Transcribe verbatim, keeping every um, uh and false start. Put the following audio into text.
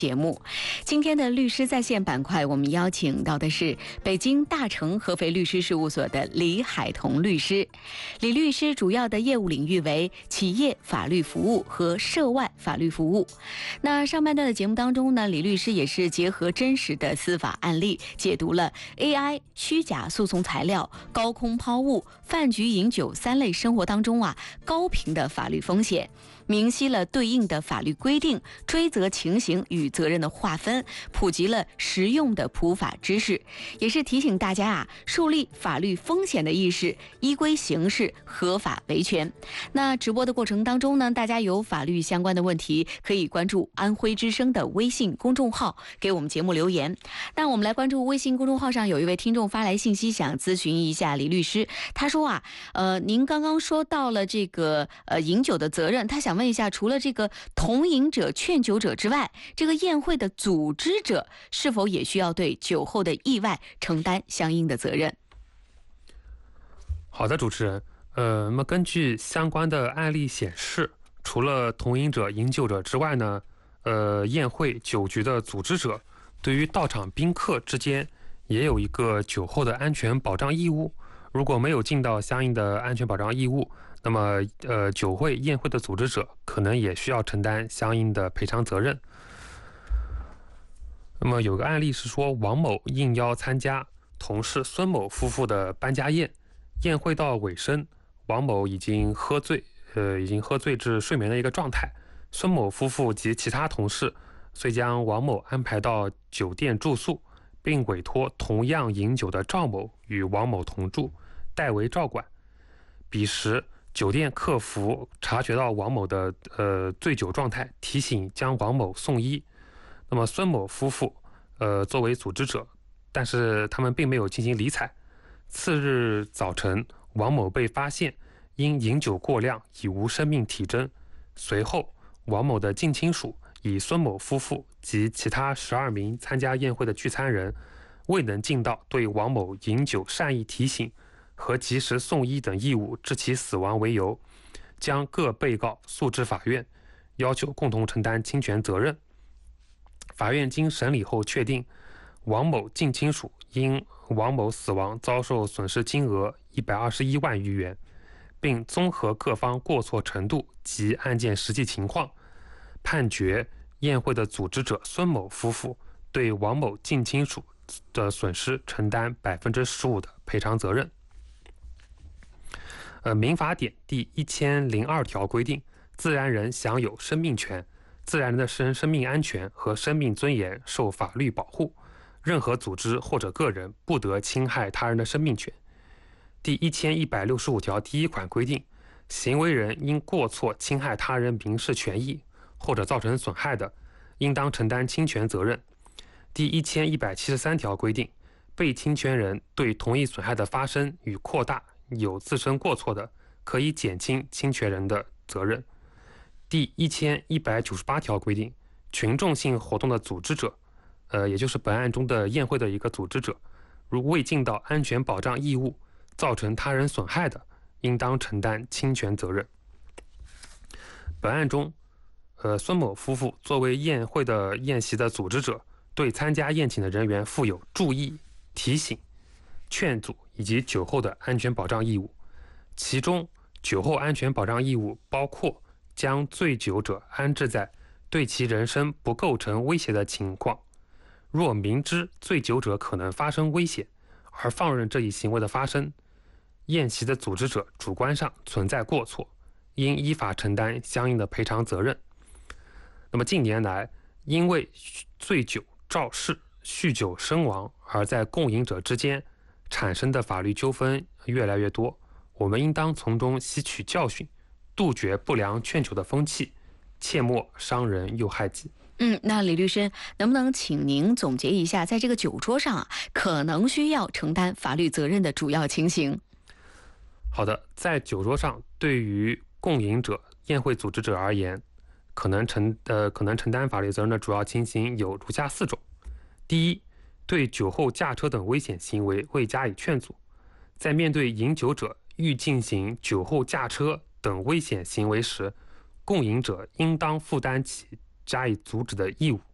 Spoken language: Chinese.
节目，今天的律师在线板块，我们邀请到的是北京大成合肥律师事务所的李海彤律师。李律师主要的业务领域为企业法律服务和涉外法律服务。那上半段的节目当中呢，李律师也是结合真实的司法案例，解读了 A I 虚假诉讼材料、高空抛物、饭局饮酒三类生活当中啊高频的法律风险。明晰了对应的法律规定、追责情形与责任的划分，普及了实用的普法知识，也是提醒大家啊，树立法律风险的意识，依规行事，合法维权。那直播的过程当中呢，大家有法律相关的问题，可以关注安徽之声的微信公众号，给我们节目留言。那我们来关注微信公众号上有一位听众发来信息，想咨询一下李律师。他说啊，呃，您刚刚说到了这个呃饮酒的责任，他想问一下，除了这个同饮者、劝酒者之外，这个宴会的组织者是否也需要对酒后的意外承担相应的责任？ 好的，主持人，呃，那么根据相关的案例显示，除了同饮者、饮酒者之外呢，呃，宴会酒局的组织者对于到场宾客之间也有一个酒后的安全保障义务。如果没有尽到相应的安全保障义务，那么呃，酒会宴会的组织者可能也需要承担相应的赔偿责任。那么有个案例是说，王某应邀参加同事孙某夫妇的搬家宴，宴会到尾声，王某已经喝醉，呃，已经喝醉至睡眠的一个状态。孙某夫妇及其他同事遂将王某安排到酒店住宿，并委托同样饮酒的赵某与王某同住，代为照管。彼时，酒店客服察觉到王某的呃醉酒状态，提醒将王某送医。那么孙某夫妇呃作为组织者，但是他们并没有进行理睬。次日早晨，王某被发现因饮酒过量，已无生命体征。随后，王某的近亲属以孙某夫妇及其他十二名参加宴会的聚餐人未能尽到对王某饮酒善意提醒和及时送医等义务致其死亡为由，将各被告诉至法院，要求共同承担侵权责任。法院经审理后确定，王某近亲属因王某死亡遭受损失金额一百二十一万余元，并综合各方过错程度及案件实际情况，判决宴会的组织者孙某夫妇对王某近亲属的损失承担百分之十五的赔偿责任。呃，民法典第一千零二条规定，自然人享有生命权，自然人的生生命安全和生命尊严受法律保护，任何组织或者个人不得侵害他人的生命权。第一千一百六十五条第一款规定，行为人因过错侵害他人民事权益或者造成损害的，应当承担侵权责任。第一千一百七十三条规定，被侵权人对同一损害的发生与扩大有自身过错的，可以减轻侵权人的责任。第一千一百九十八条规定，群众性活动的组织者，呃，也就是本案中的宴会的一个组织者，如未尽到安全保障义务，造成他人损害的，应当承担侵权责任。本案中，呃，孙某夫妇作为宴会的宴席的组织者，对参加宴请的人员负有注意、提醒、劝阻以及酒后的安全保障义务。其中，酒后安全保障义务包括将醉酒者安置在对其人身不构成威胁的情况，若明知醉酒者可能发生危险，而放任这一行为的发生，宴席的组织者主观上存在过错，应依法承担相应的赔偿责任。那么近年来，因为醉酒肇事、酗酒身亡而在共饮者之间产生的法律纠纷越来越多，我们应当从中吸取教训，杜绝不良劝酒的风气，切莫伤人又害己。 嗯，那李律师，能不能请您总结一下，在这个酒桌上啊，可能需要承担法律责任的主要情形？ 好的，在酒桌上，对于共饮者、宴会组织者而言，可能承呃可能承担法律责任的主要情形有如下四种：第一，对酒后驾车等危险行为未加以劝阻，在面对饮酒者欲进行酒后驾车等危险行为时，共饮者应当负担起加以阻止的义务。